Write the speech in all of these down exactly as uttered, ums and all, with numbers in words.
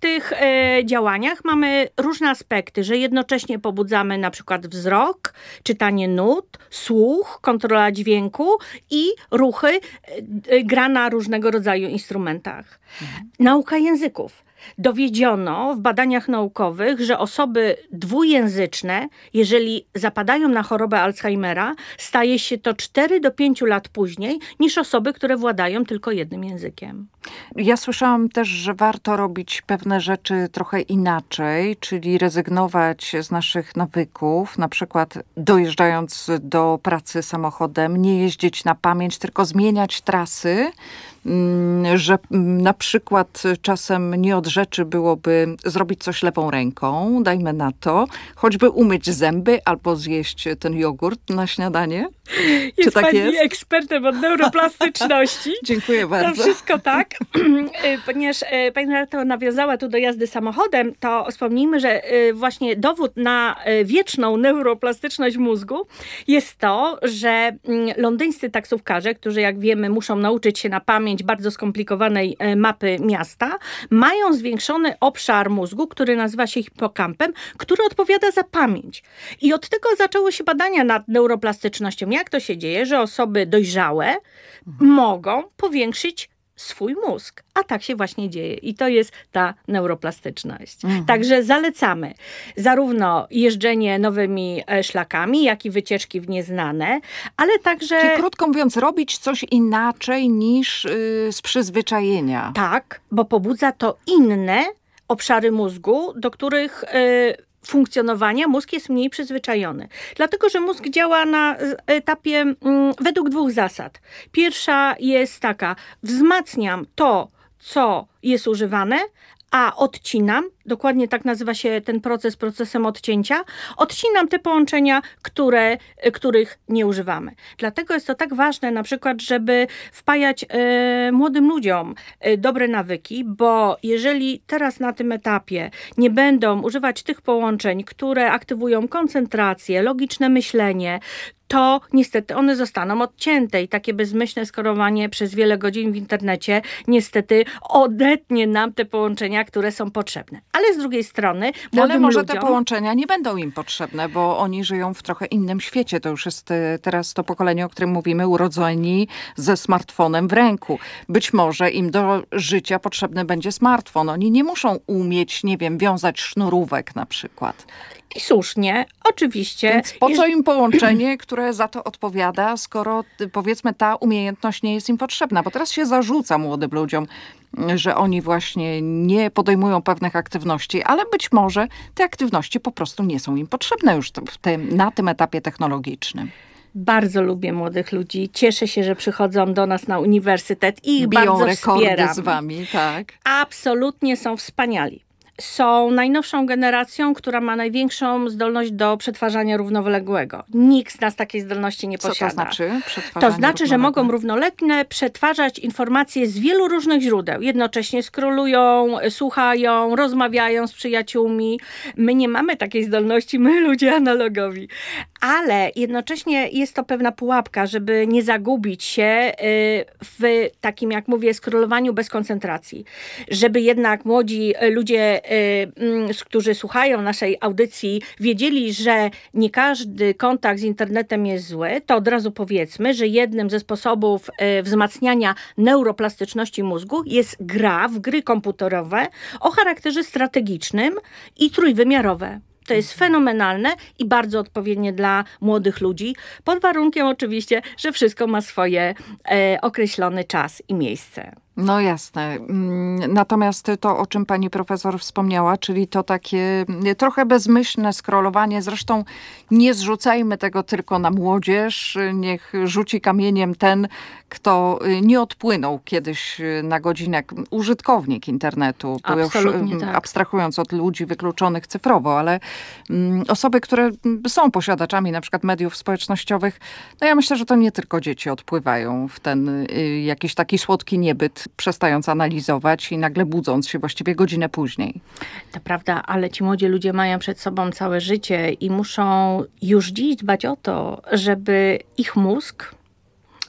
tych e, działaniach mamy różne aspekty, że jednocześnie pobudzamy na przykład wzrok, czytanie nut, słuch, kontrola dźwięku i ruchy, e, e, gra na różnego rodzaju instrumentach. Mhm. Nauka języków. Dowiedziono w badaniach naukowych, że osoby dwujęzyczne, jeżeli zapadają na chorobę Alzheimera, staje się to cztery do pięciu lat później niż osoby, które władają tylko jednym językiem. Ja słyszałam też, że warto robić pewne rzeczy trochę inaczej, czyli rezygnować z naszych nawyków, na przykład dojeżdżając do pracy samochodem, nie jeździć na pamięć, tylko zmieniać trasy, że na przykład czasem nie od rzeczy byłoby zrobić coś lewą ręką, dajmy na to, choćby umyć zęby albo zjeść ten jogurt na śniadanie. Jest Czy tak pani jest? ekspertem od neuroplastyczności. Dziękuję bardzo. To wszystko tak. Ponieważ pani redaktor nawiązała tu do jazdy samochodem, to wspomnijmy, że właśnie dowód na wieczną neuroplastyczność mózgu jest to, że londyńscy taksówkarze, którzy jak wiemy muszą nauczyć się na pamięć bardzo skomplikowanej mapy miasta, mają zwiększony obszar mózgu, który nazywa się hipokampem, który odpowiada za pamięć. I od tego zaczęły się badania nad neuroplastycznością. Jak to się dzieje, że osoby dojrzałe mhm. mogą powiększyć swój mózg. A tak się właśnie dzieje. I to jest ta neuroplastyczność. Mhm. Także zalecamy zarówno jeżdżenie nowymi szlakami, jak i wycieczki w nieznane, ale także... Czyli krótko mówiąc, robić coś inaczej niż yy, z przyzwyczajenia. Tak, bo pobudza to inne obszary mózgu, do których... Yy, funkcjonowania mózg jest mniej przyzwyczajony. Dlatego, że mózg działa na etapie mm, według dwóch zasad. Pierwsza jest taka, wzmacniam to, co jest używane, a odcinam, dokładnie tak nazywa się ten proces, procesem odcięcia, odcinam te połączenia, które, których nie używamy. Dlatego jest to tak ważne na przykład, żeby wpajać e, młodym ludziom e, dobre nawyki, bo jeżeli teraz na tym etapie nie będą używać tych połączeń, które aktywują koncentrację, logiczne myślenie, to niestety one zostaną odcięte i takie bezmyślne skorowanie przez wiele godzin w internecie niestety odetnie nam te połączenia, które są potrzebne. Ale z drugiej strony młodym Ale może ludziom... te połączenia nie będą im potrzebne, bo oni żyją w trochę innym świecie. To już jest teraz to pokolenie, o którym mówimy, urodzeni ze smartfonem w ręku. Być może im do życia potrzebny będzie smartfon. Oni nie muszą umieć, nie wiem, wiązać sznurówek na przykład. I słusznie, oczywiście. Więc po co im połączenie, które za to odpowiada, skoro powiedzmy ta umiejętność nie jest im potrzebna? Bo teraz się zarzuca młodym ludziom, że oni właśnie nie podejmują pewnych aktywności, ale być może te aktywności po prostu nie są im potrzebne już w tym, na tym etapie technologicznym. Bardzo lubię młodych ludzi. Cieszę się, że przychodzą do nas na uniwersytet i ich Biją bardzo rekordy wspieram. z wami, tak. Absolutnie są wspaniali. Są najnowszą generacją, która ma największą zdolność do przetwarzania równoległego. Nikt z nas takiej zdolności nie posiada. Co to znaczy przetwarzanie To znaczy, że mogą równolegle przetwarzać informacje z wielu różnych źródeł. Jednocześnie skrolują, słuchają, rozmawiają z przyjaciółmi. My nie mamy takiej zdolności, my ludzie analogowi. Ale jednocześnie jest to pewna pułapka, żeby nie zagubić się w takim, jak mówię, skrolowaniu bez koncentracji. Żeby jednak młodzi ludzie, którzy słuchają naszej audycji, wiedzieli, że nie każdy kontakt z internetem jest zły, to od razu powiedzmy, że jednym ze sposobów wzmacniania neuroplastyczności mózgu jest gra w gry komputerowe o charakterze strategicznym i trójwymiarowe. To jest fenomenalne i bardzo odpowiednie dla młodych ludzi, pod warunkiem oczywiście, że wszystko ma swoje e, określony czas i miejsce. No jasne. Natomiast to, o czym pani profesor wspomniała, czyli to takie trochę bezmyślne scrollowanie, zresztą nie zrzucajmy tego tylko na młodzież, niech rzuci kamieniem ten, kto nie odpłynął kiedyś na godzinę, użytkownik internetu, Absolutnie już tak. Abstrahując od ludzi wykluczonych cyfrowo, ale osoby, które są posiadaczami na przykład mediów społecznościowych, no ja myślę, że to nie tylko dzieci odpływają w ten jakiś taki słodki niebyt, przestając analizować i nagle budząc się właściwie godzinę później. To prawda, ale ci młodzi ludzie mają przed sobą całe życie i muszą już dziś dbać o to, żeby ich mózg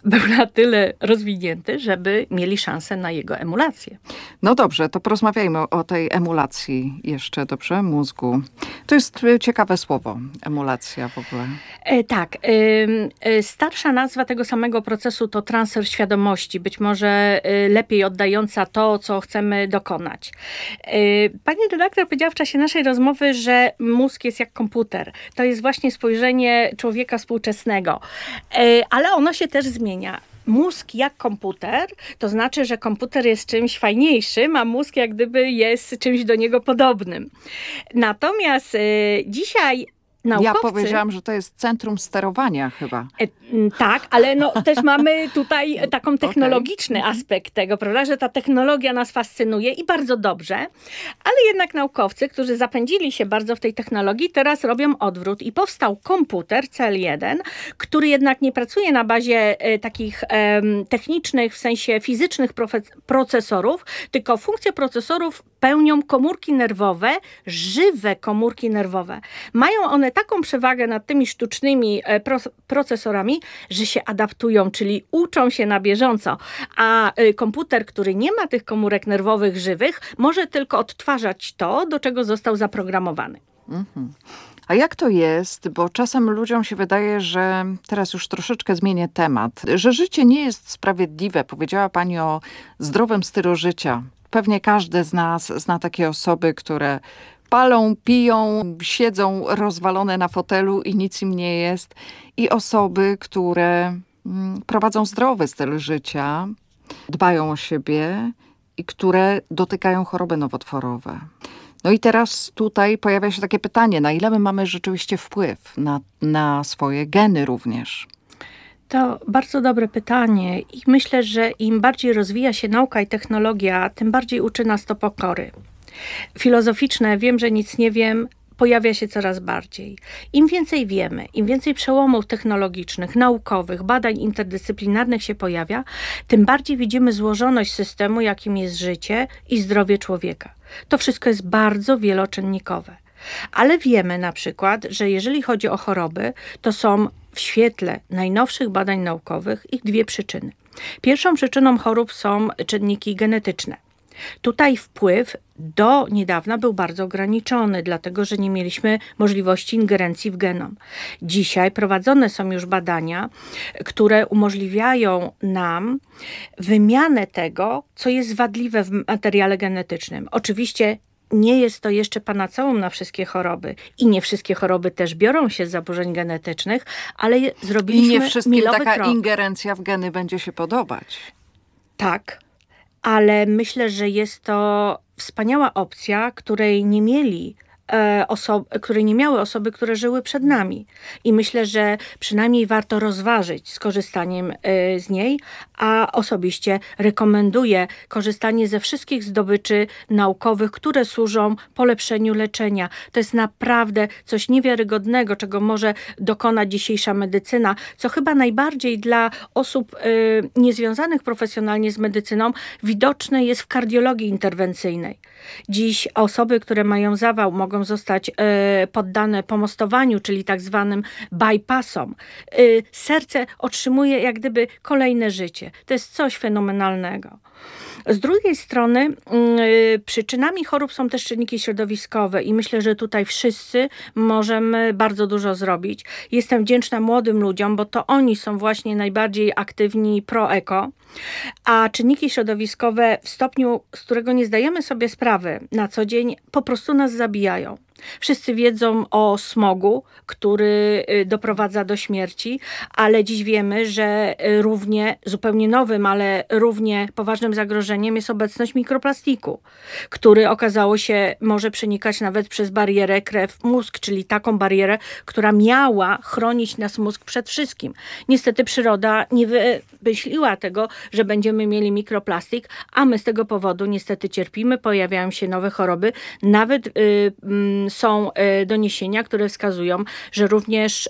był na tyle rozwinięty, żeby mieli szansę na jego emulację. No dobrze, to porozmawiajmy o tej emulacji jeszcze, dobrze? Mózgu. To jest ciekawe słowo, emulacja w ogóle. E, tak. E, e, starsza nazwa tego samego procesu to transfer świadomości, być może e, lepiej oddająca to, co chcemy dokonać. E, pani redaktor powiedziała w czasie naszej rozmowy, że mózg jest jak komputer. To jest właśnie spojrzenie człowieka współczesnego. E, ale ono się też zmienia. Mózg jak komputer, to znaczy, że komputer jest czymś fajniejszym, a mózg jak gdyby jest czymś do niego podobnym. Natomiast y, dzisiaj naukowcy... Ja powiedziałam, że to jest centrum sterowania chyba. E, tak, ale no, też mamy tutaj taką technologiczny okay. aspekt tego, prawda, że ta technologia nas fascynuje i bardzo dobrze, ale jednak naukowcy, którzy zapędzili się bardzo w tej technologii, teraz robią odwrót i powstał komputer C L jeden, który jednak nie pracuje na bazie e, takich e, technicznych, w sensie fizycznych profe- procesorów, tylko funkcje procesorów pełnią komórki nerwowe, żywe komórki nerwowe. Mają one taką przewagę nad tymi sztucznymi e, pro, procesorami, że się adaptują, czyli uczą się na bieżąco. A e, komputer, który nie ma tych komórek nerwowych żywych, może tylko odtwarzać to, do czego został zaprogramowany. Mhm. A jak to jest, bo czasem ludziom się wydaje, że teraz już troszeczkę zmienię temat, że życie nie jest sprawiedliwe. Powiedziała pani o zdrowym stylu życia. Pewnie każdy z nas zna takie osoby, które palą, piją, siedzą rozwalone na fotelu i nic im nie jest. I osoby, które prowadzą zdrowy styl życia, dbają o siebie i które dotykają choroby nowotworowe. No i teraz tutaj pojawia się takie pytanie, na ile my mamy rzeczywiście wpływ na, na swoje geny również? To bardzo dobre pytanie i myślę, że im bardziej rozwija się nauka i technologia, tym bardziej uczy nas to pokory. Filozoficzne, wiem, że nic nie wiem, pojawia się coraz bardziej. Im więcej wiemy, im więcej przełomów technologicznych, naukowych, badań interdyscyplinarnych się pojawia, tym bardziej widzimy złożoność systemu, jakim jest życie i zdrowie człowieka. To wszystko jest bardzo wieloczynnikowe. Ale wiemy na przykład, że jeżeli chodzi o choroby, to są w świetle najnowszych badań naukowych ich dwie przyczyny. Pierwszą przyczyną chorób są czynniki genetyczne. Tutaj wpływ do niedawna był bardzo ograniczony, dlatego że nie mieliśmy możliwości ingerencji w genom. Dzisiaj prowadzone są już badania, które umożliwiają nam wymianę tego, co jest wadliwe w materiale genetycznym. Oczywiście nie jest to jeszcze panaceum na wszystkie choroby i nie wszystkie choroby też biorą się z zaburzeń genetycznych, ale zrobiliśmy I nie wszystkim milowy taka krok. ingerencja w geny będzie się podobać. Tak, ale myślę, że jest to wspaniała opcja, której nie mieli e, osoby, której nie miały osoby, które żyły przed nami. I myślę, że przynajmniej warto rozważyć skorzystaniem e, z niej, a osobiście rekomenduję korzystanie ze wszystkich zdobyczy naukowych, które służą polepszeniu leczenia. To jest naprawdę coś niewiarygodnego, czego może dokonać dzisiejsza medycyna, co chyba najbardziej dla osób y, niezwiązanych profesjonalnie z medycyną widoczne jest w kardiologii interwencyjnej. Dziś osoby, które mają zawał, mogą zostać y, poddane pomostowaniu, czyli tak zwanym bypassom. Y, serce otrzymuje jak gdyby kolejne życie. To jest coś fenomenalnego. Z drugiej strony yy, przyczynami chorób są też czynniki środowiskowe i myślę, że tutaj wszyscy możemy bardzo dużo zrobić. Jestem wdzięczna młodym ludziom, bo to oni są właśnie najbardziej aktywni pro-eko, a czynniki środowiskowe w stopniu, z którego nie zdajemy sobie sprawy na co dzień, po prostu nas zabijają. Wszyscy wiedzą o smogu, który doprowadza do śmierci, ale dziś wiemy, że równie zupełnie nowym, ale równie poważnym zagrożeniem jest obecność mikroplastiku, który okazało się może przenikać nawet przez barierę krew-mózg, czyli taką barierę, która miała chronić nas mózg przed wszystkim. Niestety przyroda nie wymyśliła tego, że będziemy mieli mikroplastik, a my z tego powodu niestety cierpimy, pojawiają się nowe choroby, nawet y, y, są doniesienia, które wskazują, że również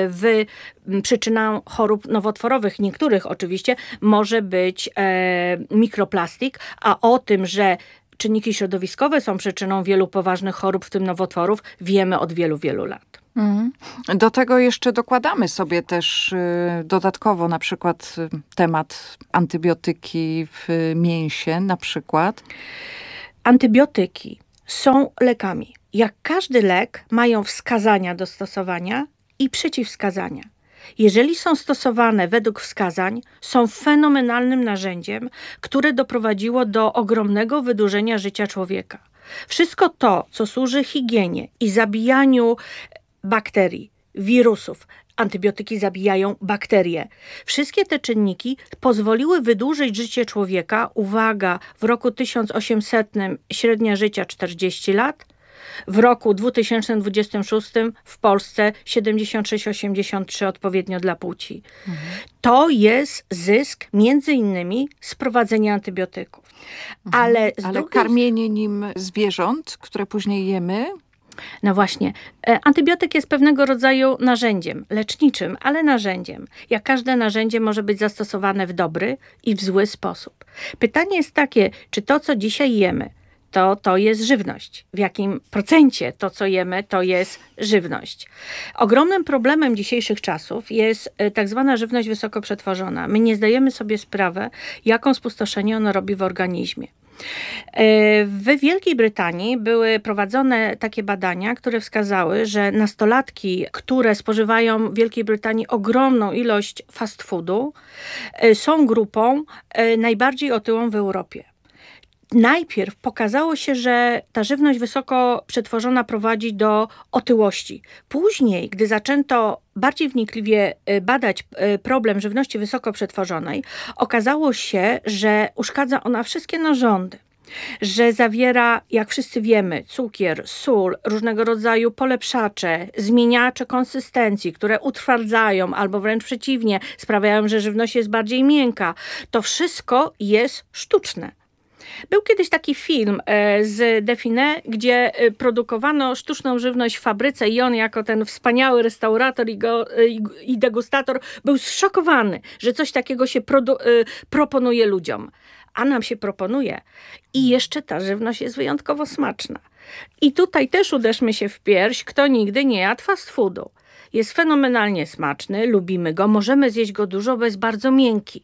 w przyczyną chorób nowotworowych, niektórych oczywiście, może być mikroplastik, a o tym, że czynniki środowiskowe są przyczyną wielu poważnych chorób, w tym nowotworów, wiemy od wielu, wielu lat. Mhm. Do tego jeszcze dokładamy sobie też y, dodatkowo na przykład y, temat antybiotyki w mięsie na przykład. Antybiotyki są lekami. Jak każdy lek, mają wskazania do stosowania i przeciwwskazania. Jeżeli są stosowane według wskazań, są fenomenalnym narzędziem, które doprowadziło do ogromnego wydłużenia życia człowieka. Wszystko to, co służy higienie i zabijaniu bakterii, wirusów, antybiotyki zabijają bakterie. Wszystkie te czynniki pozwoliły wydłużyć życie człowieka. Uwaga, w roku tysiąc osiemsetnym średnia życia czterdzieści lat, w roku dwa tysiące dwudziestym szóstym w Polsce siedemdziesiąt sześć osiemdziesiąt trzy odpowiednio dla płci. Mhm. To jest zysk między innymi z prowadzenia antybiotyków. Mhm. Ale, z Ale drugiej... karmienie nim zwierząt, które później jemy... No właśnie, antybiotyk jest pewnego rodzaju narzędziem leczniczym, ale narzędziem. Jak każde narzędzie może być zastosowane w dobry i w zły sposób. Pytanie jest takie, czy to, co dzisiaj jemy, to to jest żywność. W jakim procencie to, co jemy, to jest żywność. Ogromnym problemem dzisiejszych czasów jest tak zwana żywność wysoko przetworzona. My nie zdajemy sobie sprawy, jaką spustoszenie ona robi w organizmie. W Wielkiej Brytanii były prowadzone takie badania, które wskazały, że nastolatki, które spożywają w Wielkiej Brytanii ogromną ilość fast foodu, są grupą najbardziej otyłą w Europie. Najpierw pokazało się, że ta żywność wysoko przetworzona prowadzi do otyłości. Później, gdy zaczęto bardziej wnikliwie badać problem żywności wysoko przetworzonej, okazało się, że uszkadza ona wszystkie narządy. Że zawiera, jak wszyscy wiemy, cukier, sól, różnego rodzaju polepszacze, zmieniacze konsystencji, które utwardzają albo wręcz przeciwnie, sprawiają, że żywność jest bardziej miękka. To wszystko jest sztuczne. Był kiedyś taki film z Define, gdzie produkowano sztuczną żywność w fabryce i on jako ten wspaniały restaurator i, go, i degustator był zszokowany, że coś takiego się produ- proponuje ludziom. A nam się proponuje. I jeszcze ta żywność jest wyjątkowo smaczna. I tutaj też uderzmy się w pierś, kto nigdy nie jadł fast foodu. Jest fenomenalnie smaczny, lubimy go, możemy zjeść go dużo, bo jest bardzo miękki.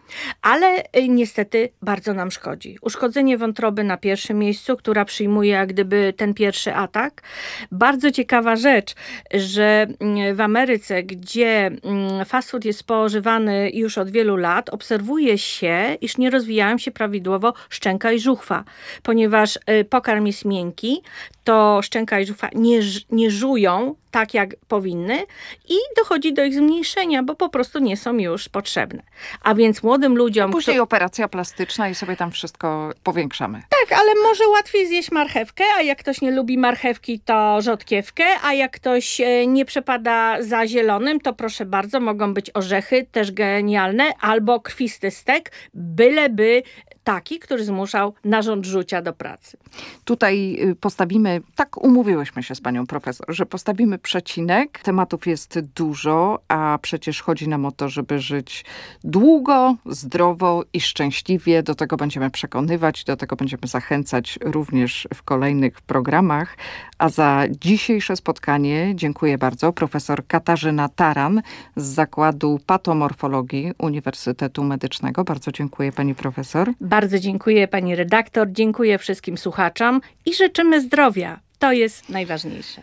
Ale niestety bardzo nam szkodzi. Uszkodzenie wątroby na pierwszym miejscu, która przyjmuje jak gdyby ten pierwszy atak. Bardzo ciekawa rzecz, że w Ameryce, gdzie fast food jest spożywany już od wielu lat, obserwuje się, iż nie rozwijają się prawidłowo szczęka i żuchwa. Ponieważ pokarm jest miękki, to szczęka i żuchwa nie, nie żują tak, jak powinny i dochodzi do ich zmniejszenia, bo po prostu nie są już potrzebne. A więc młodym ludziom... Później kto... operacja plastyczna i sobie tam wszystko powiększamy. Tak, ale może łatwiej zjeść marchewkę, a jak ktoś nie lubi marchewki, to rzodkiewkę, a jak ktoś nie przepada za zielonym, to proszę bardzo, mogą być orzechy, też genialne, albo krwisty stek, byleby taki, który zmuszał narząd rzucia do pracy. Tutaj postawimy, tak umówiłyśmy się z panią profesor, że postawimy przecinek. Tematów jest dużo, a przecież chodzi nam o to, żeby żyć długo, zdrowo i szczęśliwie. Do tego będziemy przekonywać, do tego będziemy zachęcać również w kolejnych programach. A za dzisiejsze spotkanie dziękuję bardzo profesor Katarzyna Taran z Zakładu Patomorfologii Uniwersytetu Medycznego. Bardzo dziękuję pani profesor. Bardzo dziękuję pani redaktor, dziękuję wszystkim słuchaczom i życzymy zdrowia. To jest najważniejsze.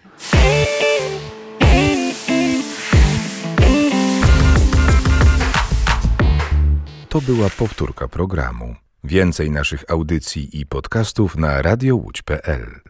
To była powtórka programu. Więcej naszych audycji i podcastów na radio łódź kropka pe el.